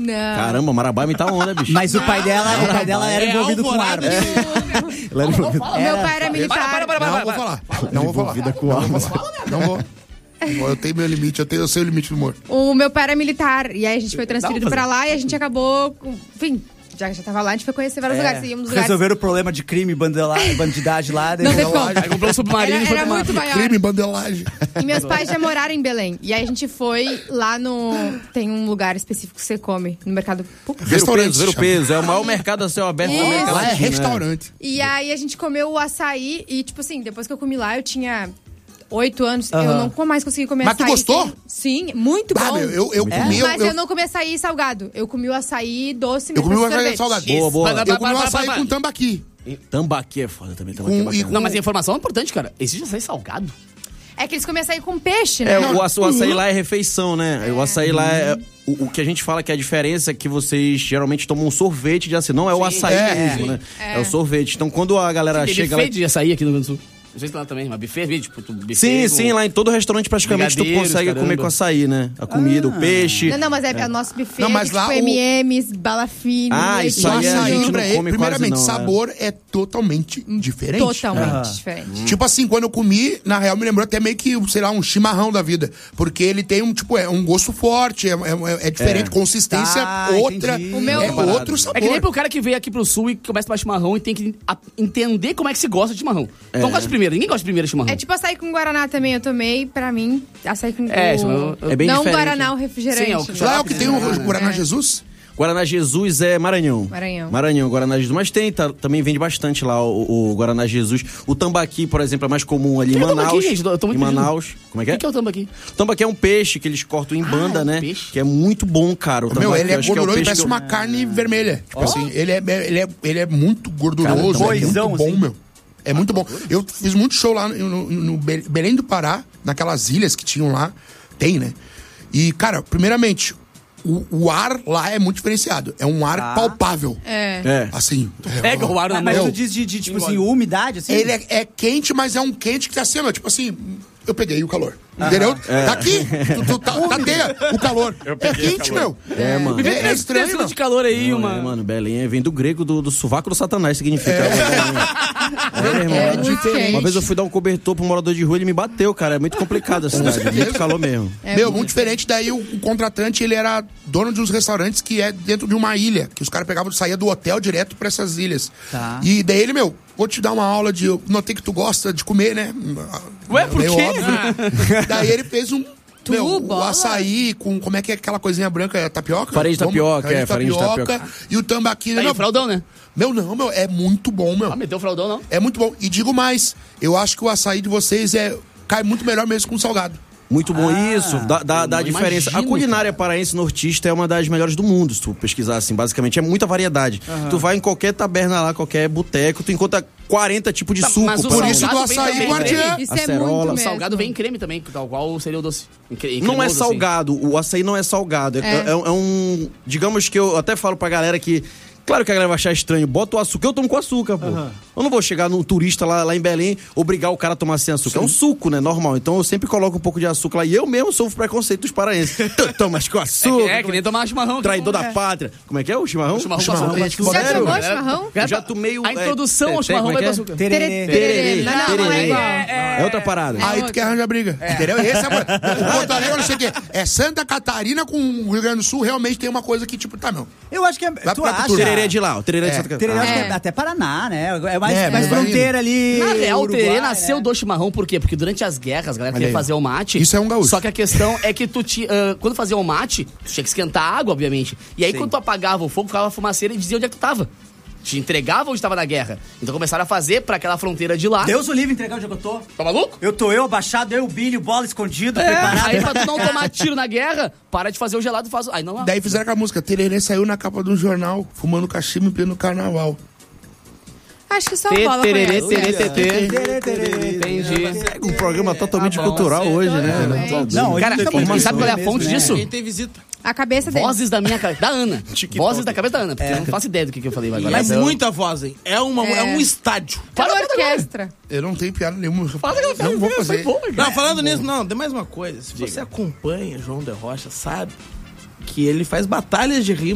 Não. Caramba, Marabá imita onda, bicho. Mas o pai dela era envolvido com armas. Meu pai era militar. Não vou falar. Não vou. Eu tenho meu limite, eu sei o limite do humor. O meu pai era militar. E aí a gente foi transferido pra lá e a gente acabou... Enfim, já tava lá, a gente foi conhecer vários lugares. Íamos lugares. Resolveram o problema de crime, bandidagem lá. Não teve como. Aí comprou um submarino e foi Era muito maior. Crime, bandelagem. E meus pais já moraram em Belém. E aí a gente foi lá no... Tem um lugar específico que você come, no mercado público. Ver o peso. É o maior mercado a céu aberto. Isso. Lá é restaurante. E aí a gente comeu o açaí e, tipo assim, depois que eu comi lá, eu tinha 8 anos. Eu não mais consegui comer Mas tu açaí. gostou? Sim, muito bom. Eu comi... Mas eu não comi açaí salgado. Eu comi o açaí doce mesmo. Eu comi o açaí sorvete. salgado. Boa. Eu comi o açaí com tambaqui. Tambaqui é foda também. Tambaqui é bacana. Não, mas a informação é importante, cara. Existe açaí salgado? É que eles comem açaí com peixe, né? O açaí lá é refeição, né? O açaí lá é... O que a gente fala que a diferença é que vocês geralmente tomam um sorvete de açaí. Não é o açaí mesmo, né? É o sorvete. Então, quando a galera chega lá... Tem de açaí aqui no Rio Grande do Sul. Não sei se lá também, mas buffet, tipo, buffet. Sim, lá em todo restaurante praticamente tu consegue comer com açaí, né? A comida, o peixe. Não, mas o nosso buffet Não, mas é lá tipo M&M's, bala fina. Isso aí a gente não come primeiramente, quase não, sabor é totalmente diferente. Totalmente diferente. Tipo assim, quando eu comi, na real me lembrou até meio que, sei lá, um chimarrão da vida. Porque ele tem um gosto forte, é diferente, consistência outra, entendi. O meu- é outro sabor. É que nem pro cara que veio aqui pro sul e começa a tomar chimarrão e tem que entender como é que se gosta de chimarrão. Então gosta de primeiro, ninguém gosta de primeiro chimarrão. É tipo açaí com Guaraná também, eu tomei, pra mim, açaí com... É bem não diferente. Guaraná, o refrigerante. Sim, é o né? Lá é o que tem o Guaraná Jesus? Guaraná Jesus é Maranhão. Guaraná Jesus. Mas também vende bastante lá o Guaraná Jesus. O tambaqui, por exemplo, é mais comum ali em Manaus. Tambaqui, gente? Eu tô muito em Manaus. Como é que é? O que é o tambaqui? Tambaqui é um peixe que eles cortam em banda, né? Peixe. Que é muito bom, cara. O tambaqui, Ele é eu acho que gorduroso, peixe parece que eu- uma carne vermelha. Tipo assim, ele é muito gorduroso, Cara, é muito boizão, bom, assim. meu. É muito bom. Eu fiz muito show lá no Belém do Pará, naquelas ilhas que tinham lá. Tem, né? E, cara, primeiramente, o ar lá é muito diferenciado. É um ar palpável. É. Assim. Pega o ar na Mas mão. tu diz de tipo assim, umidade, assim? Ele é quente, mas é um quente que tá assim, meu. Tipo assim, eu peguei o calor. Entendeu? Tá aqui. Tá teia, o calor. É quente, meu. mano. É estranho, meu. de calor aí, Mano, Belém vem do grego do sovaco do Satanás, significa. Meu irmão. É muito quente. Uma vez eu fui dar um cobertor pro morador de rua, ele me bateu, cara. É muito complicado a cidade. É muito calor mesmo. Muito diferente. Daí o contratante, ele era dono de uns restaurantes que é dentro de uma ilha. Que os caras pegavam, saía do hotel direto pra essas ilhas. Tá. E daí ele, vou te dar uma aula de... Eu notei que tu gosta de comer, né? Ué, por Meio quê? óbvio. Daí ele fez o bola? açaí com... Como é que é aquela coisinha branca? É tapioca? Farinha de tapioca, farinha de tapioca. E o tambaqui... Aí o fraldão, né? Não, é muito bom, meu. Meteu o fraldão, não? É muito bom. E digo mais, eu acho que o açaí de vocês cai muito melhor mesmo com salgado. Muito bom isso, dá diferença. imagino, A culinária paraense nortista é uma das melhores do mundo, se tu pesquisar assim, basicamente. É muita variedade. Tu vai em qualquer taberna lá, qualquer boteco, tu encontra 40 tipos de suco. mas o Por isso salgado do vem açaí também, guardiã. Isso é acerola. muito O mesmo. salgado vem em creme também, tal qual seria o doce. Não é Cremoso, salgado, o açaí não é salgado. É um... Digamos que eu até falo pra galera que... Claro que a galera vai achar estranho. Bota o açúcar. Eu tomo com açúcar, pô. Eu não vou chegar num turista lá em Belém, obrigar o cara a tomar sem açúcar. É um suco, né? Normal. Então eu sempre coloco um pouco de açúcar lá. E eu mesmo sofro preconceito dos paraenses. Tomas com açúcar. que nem tomar chimarrão. Traidor da pátria. Como é que é o chimarrão? Chimarrão com Chimarrão, açúcar. gente, Já sério? tomou chimarrão? Eu já tomei o... A introdução ao chimarrão vai com açúcar. Tererê. Não é igual. É outra parada. Aí tu quer arranjar briga. Entendeu? Esse é o Porto Alegre, não sei o quê. É Santa Catarina com o Rio Grande do Sul, realmente tem uma coisa que, tipo, tá, meu. Eu acho que é... Vai Tu pra acha? cultura. Tererê de lá. O tererê de Santa Tererê, Catarina. acho que é até Paraná, né? É mais mas vai fronteira ali. Na real, o Uruguai, tererê nasceu né? do chimarrão, por quê? Porque durante as guerras, a galera Olha queria aí. fazer o mate. Isso é um gaúcho. Só que a questão é que quando fazia o mate, tu tinha que esquentar a água, obviamente. E aí, quando tu apagava o fogo, ficava a fumaceira e dizia onde é que tu tava. Te entregava onde tava na guerra. Então começaram a fazer pra aquela fronteira de lá. Deus o livre entregar onde é que eu tô. Tá maluco? Eu abaixado, eu, o Billy, bola escondido, preparado. Aí pra tu não tomar tiro na guerra, para de fazer o gelado e faz... Aí não... Daí fizeram com a música. Tererê saiu na capa do jornal, fumando cachimbo em pleno carnaval. Acho que só o Bola Tererê, conhece. tererê. Entendi. Um programa totalmente cultural hoje, né? Não, Cara, e sabe qual é a fonte disso? Quem tem visita. A cabeça dele. Vozes da minha cabeça. Da Ana. Vozes da cabeça da Ana. Porque eu não faço ideia do que eu falei agora. Mas Então- muita voz, hein? É um estádio. É uma orquestra. Eu não tenho piada nenhuma. Fala aquela Não vou fazer. Não, falando nisso, não, tem mais uma coisa. Se você acompanha João de Rocha, sabe que ele faz batalhas de rima